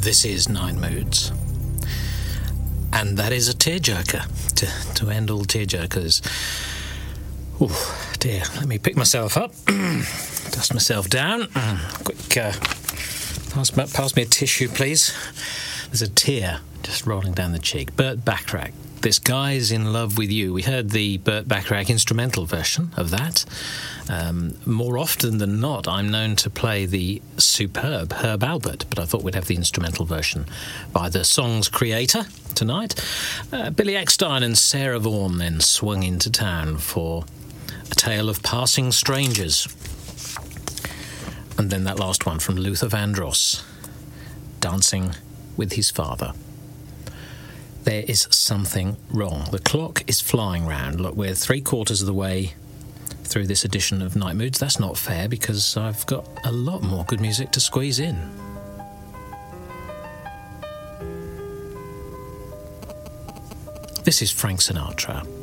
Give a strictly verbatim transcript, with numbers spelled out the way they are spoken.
This is Nine Moods. And that is a tearjerker, to, to end all tearjerkers. Oh, dear. Let me pick myself up, dust myself down. Quick, uh, pass, pass me a tissue, please. There's a tear just rolling down the cheek. Burt Bacharach, This Guy's in Love with You. We heard the Burt Bacharach instrumental version of that. Um, more often than not, I'm known to play the superb Herb Alpert, but I thought we'd have the instrumental version by the song's creator tonight. Uh, Billy Eckstine and Sarah Vaughan then swung into town for A Tale of Passing Strangers. And then that last one from Luther Vandross, Dancing with His Father. There is something wrong. The clock is flying round. Look, we're three quarters of the way through this edition of Night Moods. That's not fair because I've got a lot more good music to squeeze in. This is Frank Sinatra.